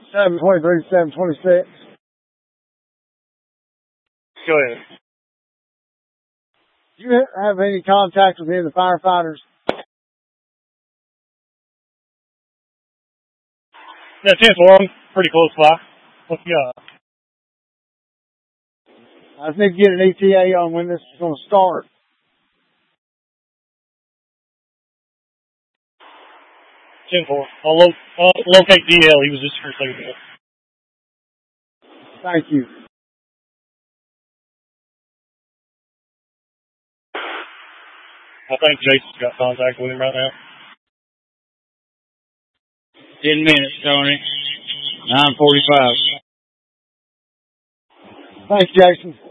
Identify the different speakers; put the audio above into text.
Speaker 1: 723 to 726.
Speaker 2: Go ahead.
Speaker 1: Do you have any contact with any of the firefighters?
Speaker 2: Yeah, 10-4, pretty close by. What you got?
Speaker 1: I just need to get an ETA on when this is going to start.
Speaker 2: I'll locate DL. He was just here saying that.
Speaker 1: Thank you.
Speaker 2: I think Jason's got contact with him right now.
Speaker 3: 10 minutes, Tony. 9:45.
Speaker 1: Thanks, Jason.